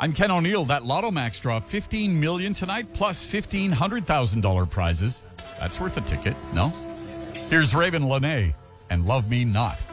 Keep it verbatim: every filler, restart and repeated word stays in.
I'm Ken O'Neill. That Lotto Max draw, fifteen million dollars tonight, plus fifteen hundred thousand dollars prizes. That's worth a ticket, no? Here's Raven Lene and Love Me Not.